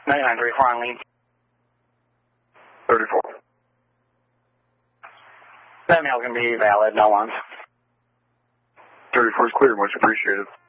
9934 on lead. 34. That mail's going to be valid, no ones. 34 is clear, much appreciated.